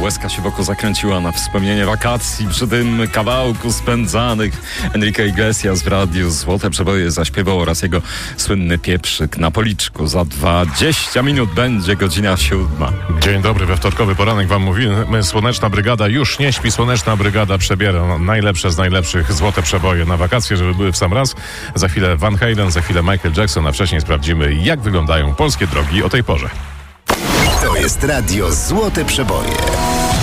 łezka się wokół zakręciła na wspomnienie wakacji przy tym kawałku spędzanych. Enrique Iglesias w radiu Złote Przeboje zaśpiewał oraz jego słynny pieprzyk na policzku. Za 20 minut będzie godzina 7. Dzień dobry, we wtorkowy poranek wam mówimy. Słoneczna Brygada już nie śpi. Słoneczna Brygada przebiera najlepsze z najlepszych Złote Przeboje na wakacje, żeby były w sam raz. Za chwilę Van Halen, za chwilę Michael Jackson, a wcześniej sprawdzimy, jak wyglądają polskie drogi o tej porze. To jest radio Złote Przeboje.